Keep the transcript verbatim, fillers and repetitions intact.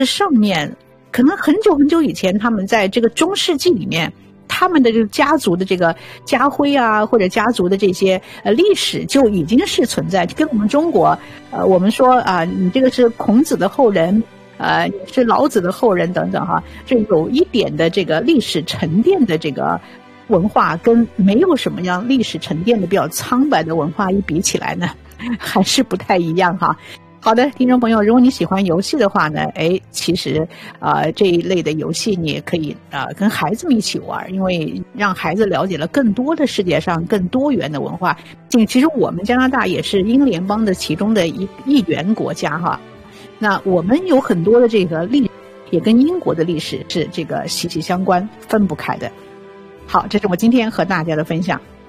上面可能很久很久以前，他们在这个中世纪里面，他们的这个家族的这个家徽啊，或者家族的这些呃历史就已经是存在，跟我们中国呃我们说啊、呃，你这个是孔子的后人，呃是老子的后人等等哈，这有一点的这个历史沉淀的这个文化，跟没有什么样历史沉淀的比较苍白的文化一比起来呢，还是不太一样哈。好的，听众朋友，如果你喜欢游戏的话呢，哎，其实啊、呃、这一类的游戏你也可以啊、呃、跟孩子们一起玩，因为让孩子了解了更多的世界上更多元的文化。其实我们加拿大也是英联邦的其中的一一员国家哈，那我们有很多的这个历史也跟英国的历史是这个息息相关，分不开的。好，这是我今天和大家的分享。